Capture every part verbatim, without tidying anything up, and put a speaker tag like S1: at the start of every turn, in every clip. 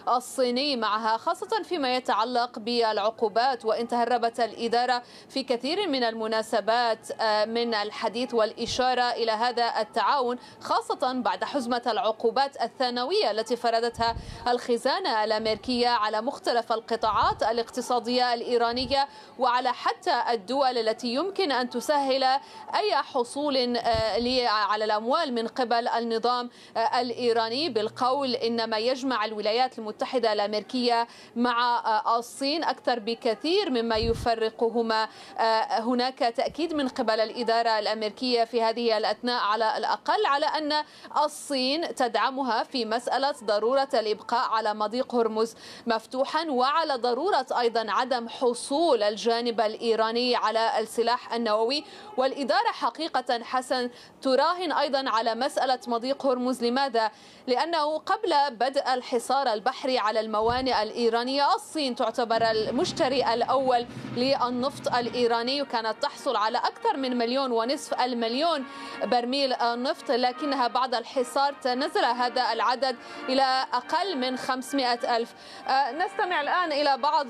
S1: الصيني معها، خاصة فيما يتعلق بالعقوبات. وإن تهربت الإدارة في كثير من المناسبات من الحديث والإشارة إلى هذا التعاون، خاصة بعد حزمة العقوبات الثانوية التي فرضتها الخزانة الأمريكية على مختلف القطاعات الاقتصادية الإيرانية وعلى حتى الدول التي يمكن أن تسهل أي حصول على الأموال من قبل النظام الإيراني، بالقول إن ما يجمع الولايات المتحدة الأمريكية مع الصين أكثر بكثير مما يفرقهما. هناك تأكيد من قبل الإدارة الأمريكية في هذه الأثناء على الأقل على أن الصين تدعمها في مسألة ضرورة الإبقاء على مضيق هرمز مفتوحا، وعلى ضرورة أيضا عدم حصول الجانب الإيراني على السلاح النووي. والإدارة حقيقة حسن تراهن أيضا على مسألة مضيق هرمز. لماذا؟ لأنه قبل بدء الحصار البحري على الموانئ الإيرانية الصين تعتبر المشتري الأول للنفط الإيراني، وكانت تحصل على أكثر من مليون ونصف المليون برميل نفط، لكنها بعد الحصار تنزل هذا العدد إلى أقل من خمسمائة ألف. نستمع الآن إلى بعض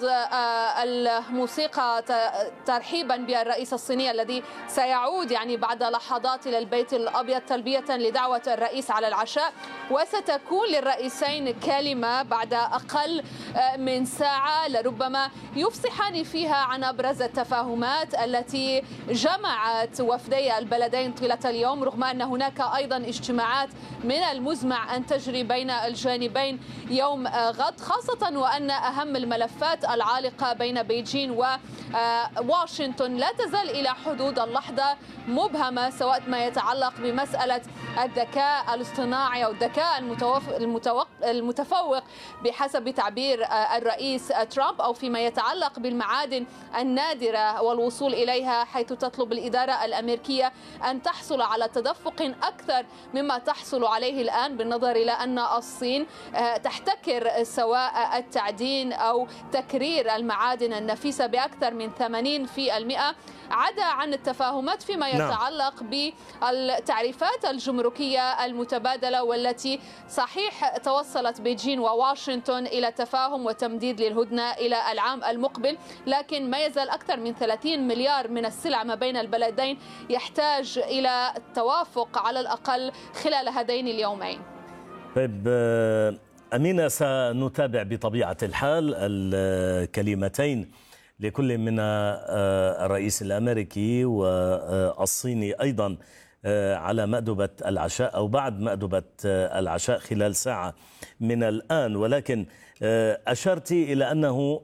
S1: الموسيقى ترحيبا بالرئيس الصيني الذي سيعود يعني بعد لحظات إلى البيت الأبيض تلبية لدعوة الرئيس على العشاء، وستكون للرئيسين كلمة بعد أقل من ساعة لربما يفصحان فيها عن أبرز التفاهمات التي جمعت وفدي البلدين طيلة اليوم، رغم أن هناك أيضا اجتماعات من المزمع أن تجري بين الجانبين يوم غد، خاصة وأن أهم الملفات العالقة بين بيجين وواشنطن لا تزال إلى حدود اللحظة مبهمة، سواء ما يتعلق بمسألة الذكاء الاصطناعي أو الذكاء المتفوق بحسب تعبير الرئيس ترامب، أو فيما يتعلق بالمعادن النادرة والوصول إليها، حيث تطلب الإدارة الأمريكية أن تحصل على تدفق أكثر مما تحصل عليه الآن، بالنظر إلى أن الصين تحتكر سواء التعدين أو تكرير المعادن النفيسة بأكثر من ثمانين بالمئة، عدا عن التفاهمات فيما يتعلق بالتعريفات الجمركية المتبادلة، والتي صحيح توصلت بيجين وواشنطن إلى تفاهم وتمديد للهدنة إلى العام المقبل، لكن ما يزال أكثر من ثلاثين مليار من السلع ما بين البلدين يحتاج إلى التوافق على الأقل خلال هذين اليومين.
S2: طيب أمينة، سنتابع بطبيعة الحال الكلمتين لكل من الرئيس الأمريكي والصيني أيضا على مأدبة العشاء أو بعد مأدبة العشاء خلال ساعة من الآن، ولكن أشرت إلى أنه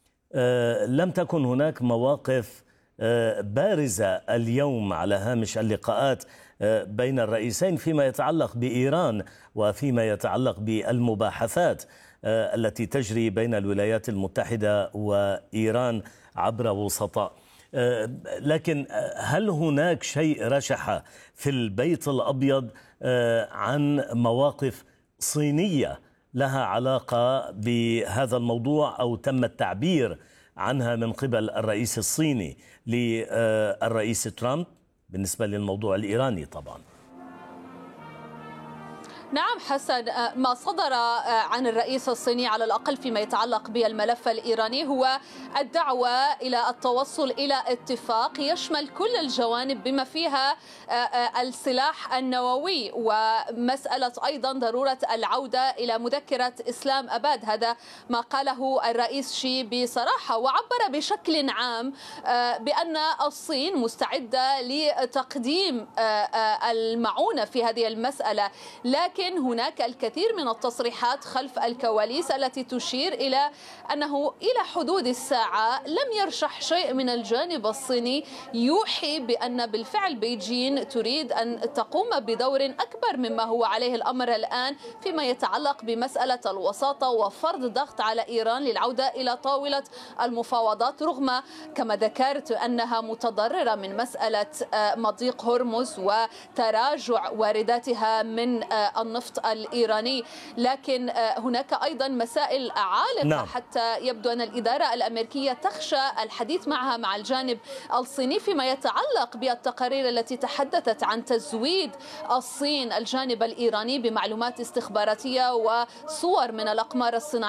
S2: لم تكن هناك مواقف بارزة اليوم على هامش اللقاءات بين الرئيسين فيما يتعلق بإيران وفيما يتعلق بالمباحثات التي تجري بين الولايات المتحدة وإيران عبر وسطاء. لكن هل هناك شيء رشح في البيت الأبيض عن مواقف صينية لها علاقة بهذا الموضوع أو تم التعبير عنها من قبل الرئيس الصيني للرئيس ترامب بالنسبة للموضوع الإيراني؟ طبعا
S1: نعم حسن، ما صدر عن الرئيس الصيني على الأقل فيما يتعلق بالملف الإيراني هو الدعوة إلى التوصل إلى اتفاق يشمل كل الجوانب بما فيها السلاح النووي، ومسألة أيضا ضرورة العودة إلى مذكرة إسلام أباد. هذا ما قاله الرئيس شي بصراحة، وعبر بشكل عام بأن الصين مستعدة لتقديم المعونة في هذه المسألة، لكن هناك الكثير من التصريحات خلف الكواليس التي تشير إلى أنه إلى حدود الساعة لم يرشح شيء من الجانب الصيني يوحي بأن بالفعل بيجين تريد أن تقوم بدور أكبر مما هو عليه الأمر الآن فيما يتعلق بمسألة الوساطة وفرض ضغط على إيران للعودة إلى طاولة المفاوضات، رغم كما ذكرت أنها متضررة من مسألة مضيق هرمز وتراجع وارداتها من النفط الإيراني. لكن هناك أيضا مسائل عالقة. نعم. حتى يبدو أن الإدارة الأمريكية تخشى الحديث معها مع الجانب الصيني فيما يتعلق بالتقارير التي تحدثت عن تزويد الصين الجانب الإيراني بمعلومات استخباراتية وصور من الأقمار الصناعية